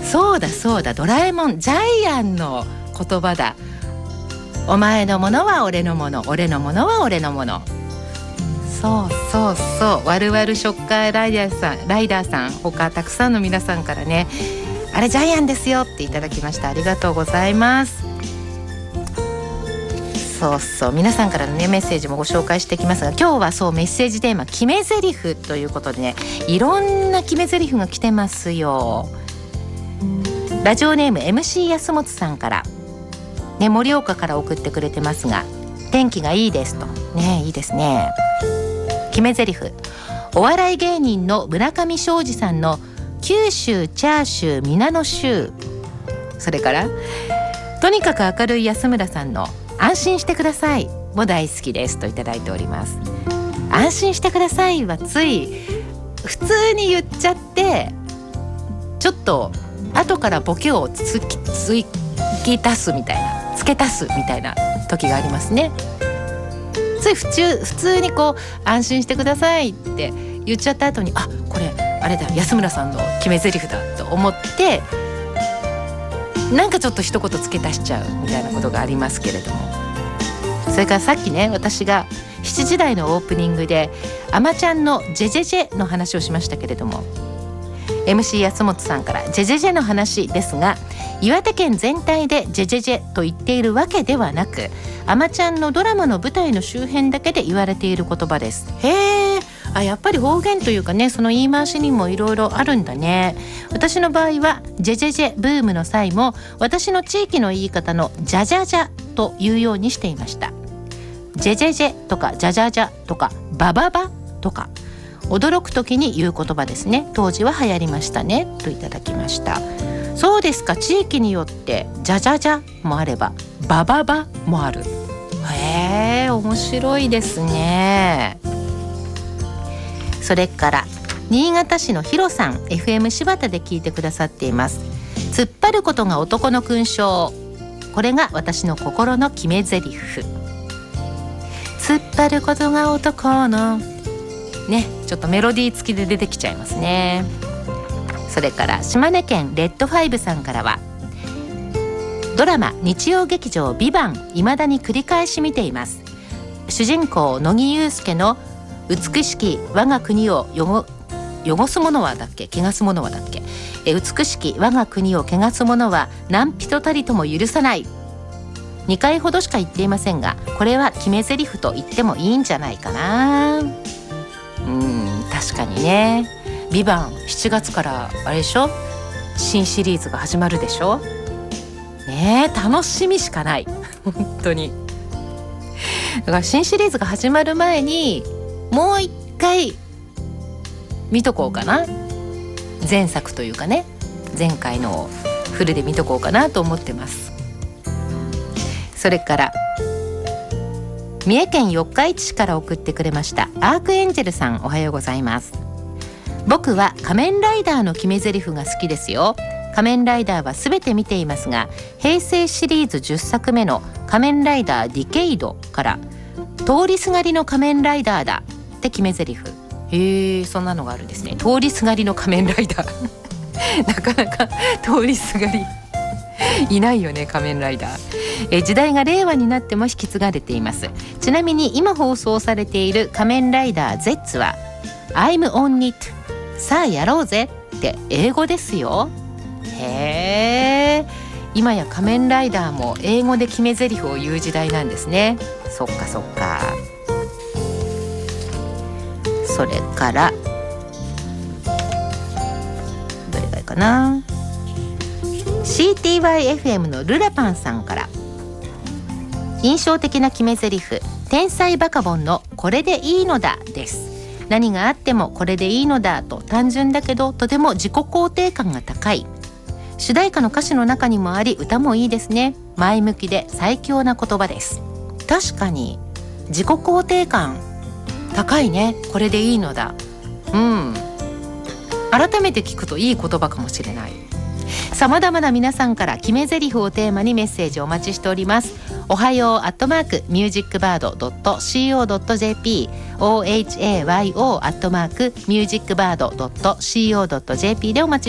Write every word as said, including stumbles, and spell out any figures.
そうだそうだ、ドラえもんジャイアンの言葉だ。お前のものは俺のもの、俺のものは俺のもの。そうそうそう、ワルワルショッカーライダーさん、ライダーさん他たくさんの皆さんからね、あれジャイアンですよっていただきました。ありがとうございます。そうそう、皆さんからの、ね、メッセージもご紹介していきますが、今日はそうメッセージテーマ決め台詞ということでね、いろんな決め台詞が来てますよ。ラジオネーム エムシー 安本さんからね、盛岡から送ってくれてますが、天気がいいですとね、いいですね。決め台詞、お笑い芸人の村上昌司さんの九州チャーシュー皆の州、それからとにかく明るい安村さんの安心してくださいも大好きですといただいております。安心してくださいはつい普通に言っちゃって、ちょっと後からボケをつきつき足すみたいな、付け足すみたいな時がありますね。つい普通普通にこう安心してくださいって言っちゃった後に、あ、これあれだ安村さんの決め台詞だと思ってなんかちょっと一言付け足しちゃうみたいなことがありますけれども、それからさっきね、私がしちじ台のオープニングであまちゃんのジェジェジェの話をしましたけれども、 エムシー 安本さんからジェジェジェの話ですが、岩手県全体でジェジェジェと言っているわけではなく、あまちゃんのドラマの舞台の周辺だけで言われている言葉です。へー、あ、やっぱり方言というかね、その言い回しにもいろいろあるんだね。私の場合はジェジェジェブームの際も私の地域の言い方のジャジャジャというようにしていました。ジェジェジェとかジャジャジャとかバババとか驚く時に言う言葉ですね。当時は流行りましたねといただきました。そうですか、地域によってジャジャジャもあればバババもある。へー、面白いですね。それから新潟市のヒロさん、 エフエム 柴田で聞いてくださっています。突っ張ることが男の勲章、これが私の心の決め台詞。突っ張ることが男のね、ちょっとメロディー付きで出てきちゃいますね。それから島根県レッドファイブさんからは、ドラマ日曜劇場ビバン未だに繰り返し見ています。主人公乃木憂助の美しき我が国を汚汚す者はだっけ汚す者はだっけえ美しき我が国を汚す者は何人たりとも許さない、にかいほどしか言っていませんが、これは決め台詞と言ってもいいんじゃないかな。うーん、確かにね。ビバンしちがつからあれでしょ、新シリーズが始まるでしょね。え楽しみしかない本当に。だから新シリーズが始まる前にもう一回見とこうかな、前作というかね、前回のフルで見とこうかなと思ってます。それから三重県四日市市から送ってくれましたアークエンジェルさん、おはようございます。僕は仮面ライダーの決め台詞が好きですよ。仮面ライダーはすべて見ていますが、平成シリーズじゅっさくめの仮面ライダーディケイドから通りすがりの仮面ライダーだって決め台詞。へえ、そんなのがあるんですね。通りすがりの仮面ライダーなかなか通りすがりいないよね、仮面ライダー。え時代が令和になっても引き継がれています。ちなみに今放送されている仮面ライダー Z は I'm on it さあやろうぜって英語ですよ。へえ、今や仮面ライダーも英語で決め台詞を言う時代なんですね。そっかそっか。それからどれがいいかな、 シーティーワイエフエム のルラパンさんから、印象的な決め台詞、天才バカボンのこれでいいのだです。何があってもこれでいいのだと単純だけどとても自己肯定感が高い。主題歌の歌詞の中にもあり、歌もいいですね。前向きで最強な言葉です。確かに自己肯定感高いね、これでいいのだ。うん、改めて聞くといい言葉かもしれない。さまざまな皆さんから決め台詞をテーマにメッセージをお待ちしております。おはようアットマークミュージックバードドットシーオードットジェーピー オーエイチエーワイオー アットマークミュージックバードドットシーオードットジェーピー でお待ち